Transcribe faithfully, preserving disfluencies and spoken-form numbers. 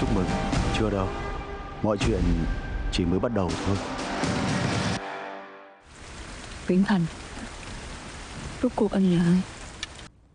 chúc mừng. Chưa đâu. Mọi chuyện chỉ mới bắt đầu thôi. Viễn Thành, rốt cuộc anh là ai?